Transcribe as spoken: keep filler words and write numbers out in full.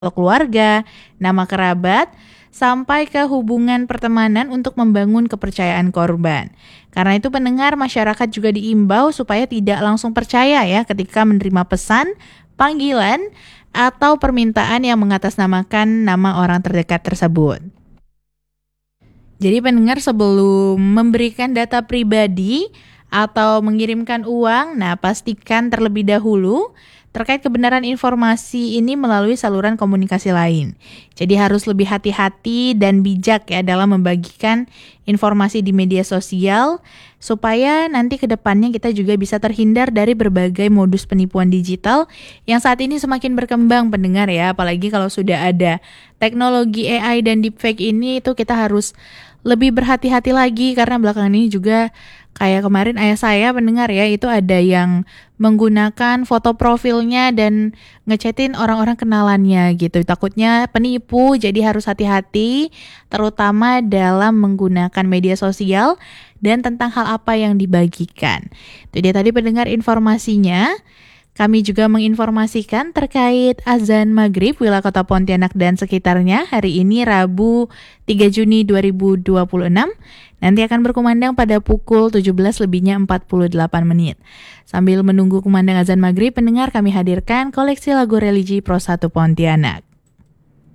keluarga, nama kerabat, sampai ke hubungan pertemanan untuk membangun kepercayaan korban. Karena itu pendengar, masyarakat juga diimbau supaya tidak langsung percaya ya ketika menerima pesan, panggilan, atau permintaan yang mengatasnamakan nama orang terdekat tersebut. Jadi pendengar, sebelum memberikan data pribadi atau mengirimkan uang, nah pastikan terlebih dahulu terkait kebenaran informasi ini melalui saluran komunikasi lain. Jadi harus lebih hati-hati dan bijak ya dalam membagikan informasi di media sosial supaya nanti ke depannya kita juga bisa terhindar dari berbagai modus penipuan digital yang saat ini semakin berkembang pendengar ya. Apalagi kalau sudah ada teknologi A I dan deepfake ini, itu kita harus lebih berhati-hati lagi karena belakangan ini juga kayak kemarin ayah saya pendengar ya, itu ada yang menggunakan foto profilnya dan ngechatin orang-orang kenalannya gitu. Takutnya penipu, jadi harus hati-hati terutama dalam menggunakan media sosial dan tentang hal apa yang dibagikan. Itu dia tadi pendengar informasinya. Kami juga menginformasikan terkait azan maghrib wilayah kota Pontianak dan sekitarnya hari ini Rabu tiga Juni dua ribu dua puluh enam. Nanti akan berkumandang pada pukul tujuh belas lebihnya empat puluh delapan menit. Sambil menunggu kumandang azan maghrib, pendengar kami hadirkan koleksi lagu religi Pro satu Pontianak.